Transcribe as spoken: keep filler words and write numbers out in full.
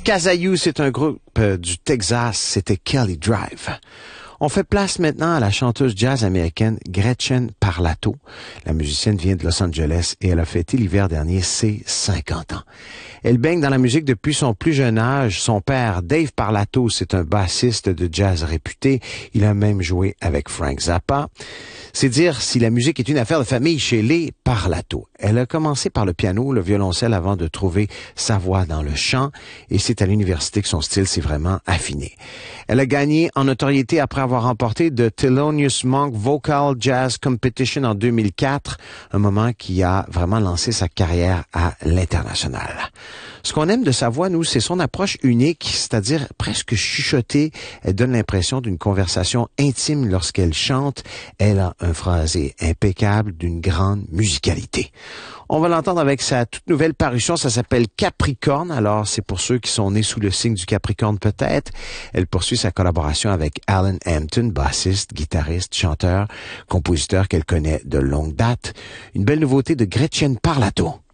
Kazayou, c'est un groupe euh, du Texas, c'était Kelly Drive. On fait place maintenant à la chanteuse jazz américaine Gretchen Parlato. La musicienne vient de Los Angeles et elle a fêté l'hiver dernier ses cinquante ans. Elle baigne dans la musique depuis son plus jeune âge. Son père, Dave Parlato, c'est un bassiste de jazz réputé. Il a même joué avec Frank Zappa. C'est dire si la musique est une affaire de famille chez les Parlato. Elle a commencé par le piano, le violoncelle avant de trouver sa voix dans le chant et c'est à l'université que son style s'est vraiment affiné. Elle a gagné en notoriété après avoir remporté le Thelonious Monk Vocal Jazz Competition en deux mille quatre, un moment qui a vraiment lancé sa carrière à l'international. Ce qu'on aime de sa voix, nous, c'est son approche unique, c'est-à-dire presque chuchotée. Elle donne l'impression d'une conversation intime lorsqu'elle chante. Elle a un phrasé impeccable d'une grande musicalité. On va l'entendre avec sa toute nouvelle parution, ça s'appelle Capricorne. Alors, c'est pour ceux qui sont nés sous le signe du Capricorne peut-être. Elle poursuit sa collaboration avec Alan Hampton, bassiste, guitariste, chanteur, compositeur qu'elle connaît de longue date. Une belle nouveauté de Gretchen Parlato.